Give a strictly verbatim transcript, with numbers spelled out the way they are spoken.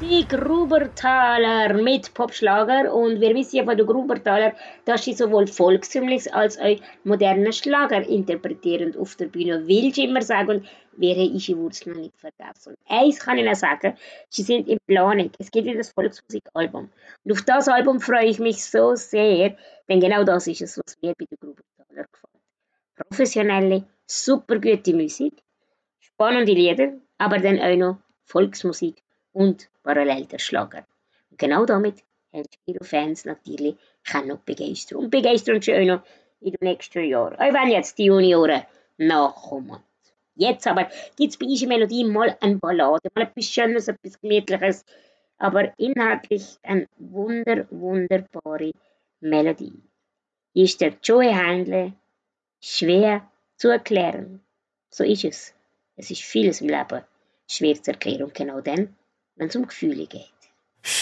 Die Grubertaler mit Popschlager und wir wissen ja von der Grubertaler, dass sie sowohl volkstümlich als auch moderne Schlager interpretieren auf der Bühne. Will ich immer sagen, und wäre ihre Wurzeln nicht vergessen. Eins kann ich noch sagen, sie sind in Planung. Es gibt wieder das Volksmusikalbum. Und auf das Album freue ich mich so sehr, denn genau das ist es, was mir bei der Grubertaler gefällt. Professionelle, super gute Musik, spannende Lieder, aber dann auch noch Volksmusik und parallel der Schlager. Und genau damit haben ihre Fans natürlich können noch begeistern. Und begeistern sie auch noch in den nächsten Jahren. Auch wenn jetzt die Junioren nachkommen. Jetzt aber gibt es bei dieser Melodie mal eine Ballade, mal etwas Schönes, etwas Gemütliches, aber inhaltlich eine wunder, wunderbare Melodie. Ist der Joey Handle schwer zu erklären. So ist es. Es ist vieles im Leben schwer zu erklären und genau dann, wenn es um Gefühle geht.